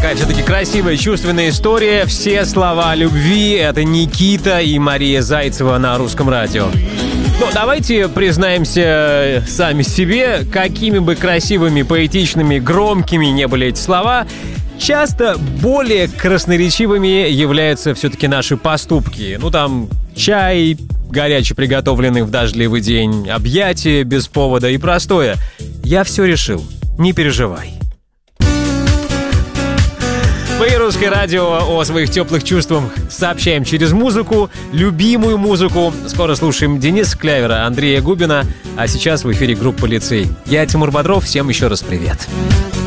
Такая все-таки красивая, чувственная история. Все слова любви. Это Никита и Мария Зайцева на Русском радио. Ну, давайте признаемся сами себе, какими бы красивыми, поэтичными, громкими не были эти слова, часто более красноречивыми являются все-таки наши поступки. Ну, там, чай, горячий приготовленный в дождливый день, объятия без повода и простое. Я все решил, не переживай. Мы, Русское радио, о своих теплых чувствах сообщаем через музыку, любимую музыку. Скоро слушаем Дениса Клявера, Андрея Губина, а сейчас в эфире группа «Лицей». Я Тимур Бодров, всем еще раз привет.